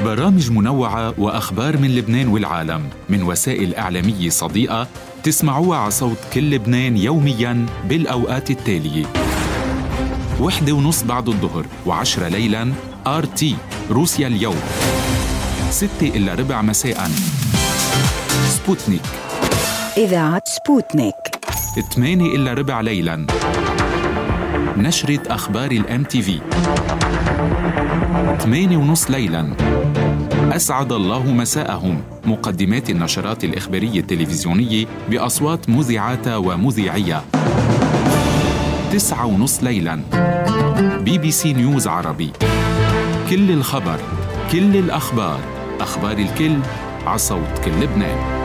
برامج منوعة وأخبار من لبنان والعالم من وسائل إعلامية صديقة تسمعوها على صوت كل لبنان يومياً بالأوقات التالية: 1:30 بعد الظهر و10 ليلاً RT روسيا اليوم، 6:15 مساءً سبوتنيك إذاعة سبوتنيك، 8:15 ليلاً نشرة أخبار الMTV، 8:30 ليلاً أسعد الله مساءهم مقدمات النشرات الإخبارية التلفزيونية بأصوات مذيعاتها ومذيعيها، 9:30 ليلاً BBC نيوز عربي، كل الخبر، كل الأخبار، أخبار الكل على صوت كل لبنان.